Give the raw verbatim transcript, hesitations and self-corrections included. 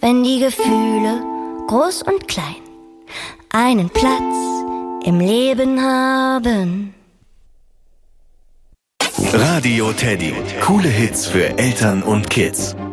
wenn die Gefühle, groß und klein, einen Platz im Leben haben. Radio Teddy. Coole Hits für Eltern und Kids.